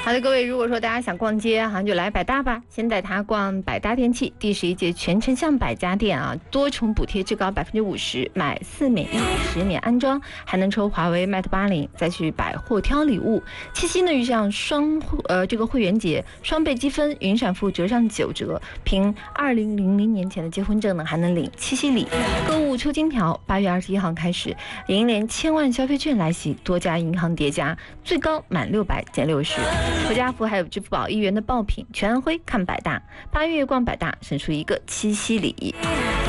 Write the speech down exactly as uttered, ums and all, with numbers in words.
好的，各位，如果说大家想逛街哈，就来百大吧。先带他逛百大电器第十一届全城向百家店啊，多重补贴至高百分之五十，买四免一，十年安装，还能抽华为 Mate 八零，再去百货挑礼物。七夕呢遇上双呃这个会员节，双倍积分，云闪付折上九折，凭二零零零年前的结婚证呢，还能领七夕礼。购物抽金条，八月二十一号开始，银联千万消费券来袭，多家银行叠加，最高满六百减六十。国家福还有支付宝一元的爆品，全安徽看百大，八月逛百大，省出一个七夕礼。